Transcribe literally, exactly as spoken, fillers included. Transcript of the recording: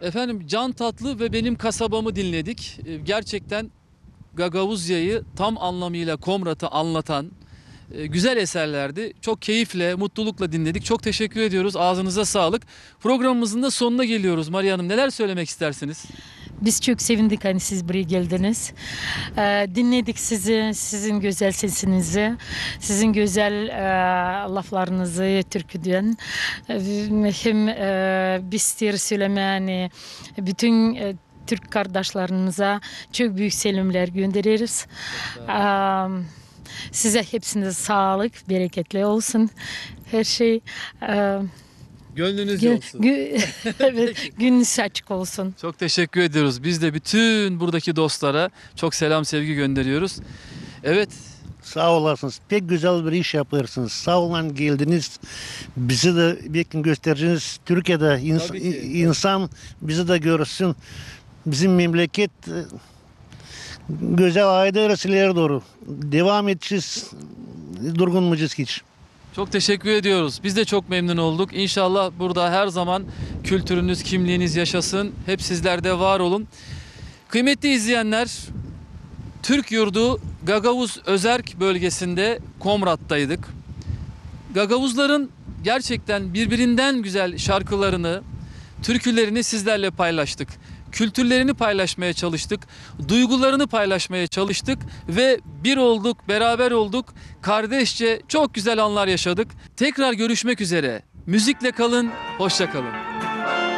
Efendim Can Tatlı ve Benim Kasabamı dinledik. Ee, Gerçekten Gagavuzya'yı tam anlamıyla Komrat'ı anlatan e, güzel eserlerdi. Çok keyifle, mutlulukla dinledik. Çok teşekkür ediyoruz. Ağzınıza sağlık. Programımızın da sonuna geliyoruz. Maria Hanım, neler söylemek istersiniz? Biz çok sevindik hani siz buraya geldiniz. Ee, dinledik sizi, sizin güzel sesinizi, sizin güzel e, laflarınızı türküden. Ee, Hem e, bizleri söylemeni, bütün e, Türk kardeşlerimize çok büyük selamlar göndeririz. Ee, Size hepsine sağlık, bereketli olsun her şey. Ee, Gönlünüzce gü- olsun. gü- evet, gününüz açık olsun. Çok teşekkür ediyoruz. Biz de bütün buradaki dostlara çok selam sevgi gönderiyoruz. Evet, Sağ olasınız. Pek güzel bir iş yapıyorsunuz. Sağ olun geldiniz. Bizi de bir gün göstereceğiniz. Türkiye'de ins- Tabii ki. insan bizi de görsün. Bizim memleket e, güzel aydırız ileri doğru. Devam edeceğiz. Durgunmayacağız hiç. çok teşekkür ediyoruz. Biz de çok memnun olduk. İnşallah burada her zaman kültürünüz, kimliğiniz yaşasın. Hep sizlerde var olun. Kıymetli izleyenler, Türk Yurdu Gagavuz Özerk bölgesinde Komrat'taydık. Gagavuzların gerçekten birbirinden güzel şarkılarını, türkülerini sizlerle paylaştık. Kültürlerini paylaşmaya çalıştık, duygularını paylaşmaya çalıştık ve bir olduk, beraber olduk. Kardeşçe çok güzel anlar yaşadık. Tekrar görüşmek üzere. Müzikle kalın, hoşça kalın.